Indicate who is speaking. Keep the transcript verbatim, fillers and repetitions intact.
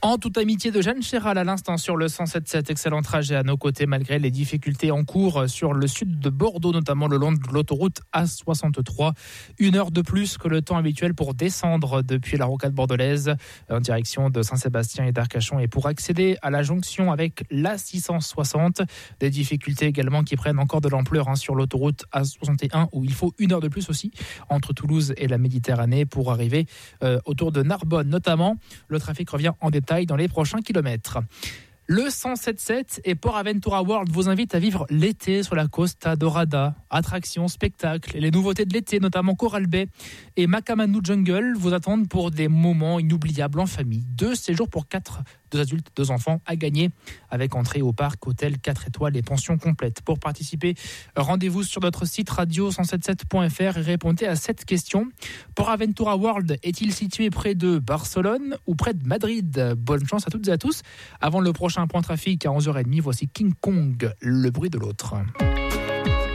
Speaker 1: En toute amitié de Jeanne Chéral à l'instant sur le cent sept sept. Excellent trajet à nos côtés malgré les difficultés en cours sur le sud de Bordeaux, notamment le long de l'autoroute A soixante-trois. Une heure de plus que le temps habituel pour descendre depuis la rocade bordelaise en direction de Saint-Sébastien et d'Arcachon. Et pour accéder à la jonction avec l'A six cent soixante, des difficultés également qui prennent encore de l'ampleur hein, sur l'autoroute A soixante et un où il faut une heure de plus aussi entre Toulouse et la Méditerranée pour arriver euh, autour de Narbonne notamment. Le trafic revient en détail dans les prochains kilomètres. Le cent sept sept et Port Aventura World vous invite à vivre l'été sur la Costa Dorada. Attractions, spectacles et les nouveautés de l'été, notamment Coral Bay et Makamanu Jungle, vous attendent pour des moments inoubliables en famille. Deux séjours pour quatre, deux adultes, deux enfants à gagner avec entrée au parc, hôtel quatre étoiles et pension complète. Pour participer, rendez-vous sur notre site radio cent soixante-dix-sept point f r et répondez à cette question. Port Aventura World est-il situé près de Barcelone ou près de Madrid? Bonne chance à toutes et à tous. Avant le prochain point trafic à onze heures trente, voici King Kong, le bruit de l'autre.